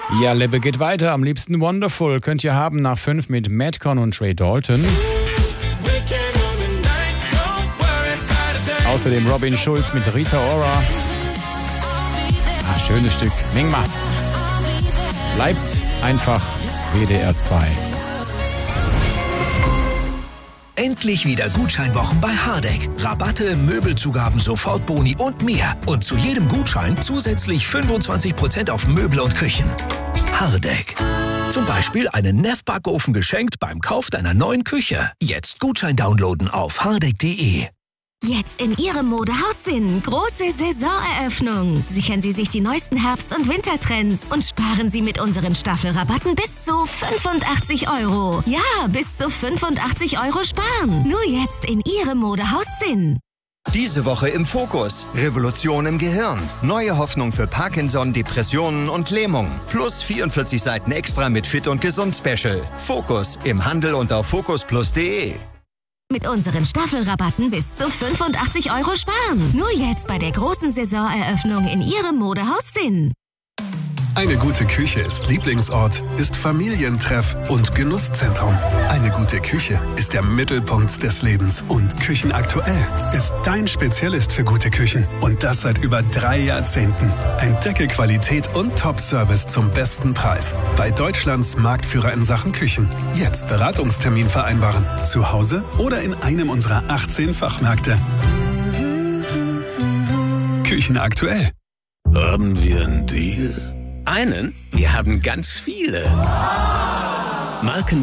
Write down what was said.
Ja, Lippe geht weiter. Am liebsten Wonderful könnt ihr haben nach 5 mit Madcon und Trey Dalton. Außerdem Robin Schulz mit Rita Ora. Schönes Stück. Mingma. Bleibt einfach WDR 2. Endlich wieder Gutscheinwochen bei Hardegg. Rabatte, Möbelzugaben, Sofortboni und mehr. Und zu jedem Gutschein zusätzlich 25% auf Möbel und Küchen. Hardegg. Zum Beispiel einen Neff-Backofen geschenkt beim Kauf deiner neuen Küche. Jetzt Gutschein downloaden auf hardegg.de. Jetzt in Ihrem Modehaus Sinn. Große Saisoneröffnung. Sichern Sie sich die neuesten Herbst- und Wintertrends und sparen Sie mit unseren Staffelrabatten bis zu 85 €. Ja, bis zu 85 € sparen. Nur jetzt in Ihrem Modehaus Sinn. Diese Woche im Fokus. Revolution im Gehirn. Neue Hoffnung für Parkinson, Depressionen und Lähmung. Plus 44 Seiten extra mit Fit und Gesund Special. Fokus im Handel und auf focusplus.de. Mit unseren Staffelrabatten bis zu 85 € sparen. Nur jetzt bei der großen Saisoneröffnung in Ihrem Modehaus Sinn. Eine gute Küche ist Lieblingsort, ist Familientreff und Genusszentrum. Eine gute Küche ist der Mittelpunkt des Lebens. Und Küchenaktuell ist dein Spezialist für gute Küchen. Und das seit über 3 Jahrzehnten. Entdecke Qualität und Top-Service zum besten Preis. Bei Deutschlands Marktführer in Sachen Küchen. Jetzt Beratungstermin vereinbaren. Zu Hause oder in einem unserer 18 Fachmärkte. Küchenaktuell. Haben wir einen Deal? Einen? Wir haben ganz viele. Marken